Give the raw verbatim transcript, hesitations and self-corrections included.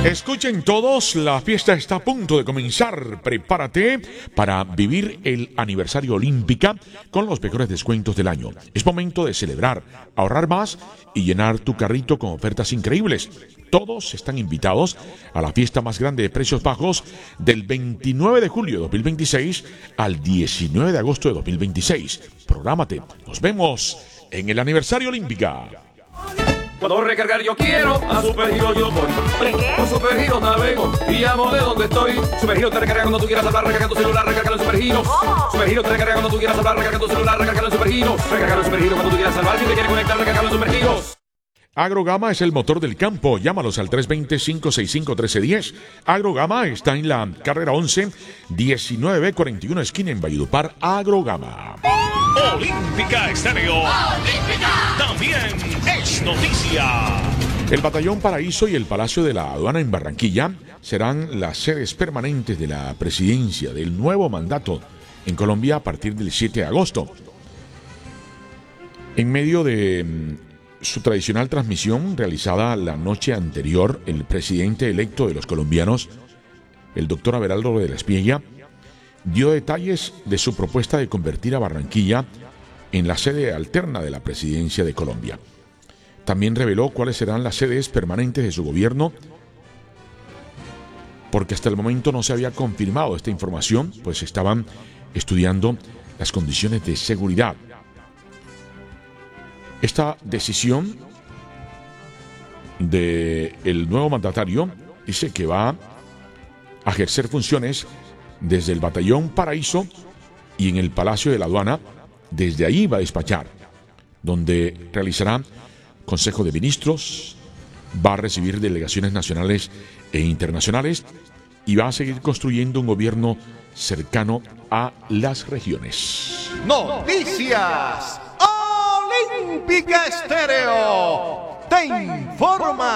Escuchen todos, la fiesta está a punto de comenzar. Prepárate para vivir el aniversario Olímpica con los mejores descuentos del año. Es momento de celebrar, ahorrar más y llenar tu carrito con ofertas increíbles. Todos están invitados a la fiesta más grande de precios bajos del veintinueve de julio de dos mil veintiséis al diecinueve de agosto de dos mil veintiséis. Prográmate. Nos vemos en el aniversario Olímpica. Cuando recargar yo quiero, a Supergiro yo voy. Con Supergiro navego y llamo de donde estoy. Supergiro te recarga cuando tú quieras hablar, recarga tu celular, recarga en Supergiro. Supergiro te recarga cuando tú quieras hablar, recarga tu celular, recarga en Supergiro. Recarga en Supergiro cuando tú quieras salvar, si te quieres conectar, recarga en Supergiro. Agrogama es el motor del campo. Llámalos al tres dos cero, cinco seis cinco, uno tres uno cero. Agrogama está en la carrera once, diecinueve cuarenta y uno, esquina en Valledupar. Agrogama. Olímpica Estéreo. Olímpica. También es noticia. El Batallón Paraíso y el Palacio de la Aduana en Barranquilla serán las sedes permanentes de la presidencia del nuevo mandato en Colombia a partir del siete de agosto. En medio de su tradicional transmisión realizada la noche anterior, el presidente electo de los colombianos, el doctor Abelardo de la Espriella, dio detalles de su propuesta de convertir a Barranquilla en la sede alterna de la presidencia de Colombia. También reveló cuáles serán las sedes permanentes de su gobierno, porque hasta el momento no se había confirmado esta información, pues estaban estudiando las condiciones de seguridad. Esta decisión del nuevo mandatario dice que va a ejercer funciones desde el Batallón Paraíso y en el Palacio de la Aduana. Desde ahí va a despachar, donde realizará Consejo de Ministros, va a recibir delegaciones nacionales e internacionales y va a seguir construyendo un gobierno cercano a las regiones. Noticias Olímpica Estéreo te informa.